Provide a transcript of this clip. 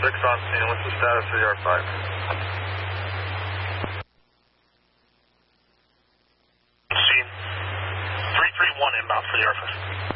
6 on scene. What's the status of the R5? Scene 331 inbound for the R5.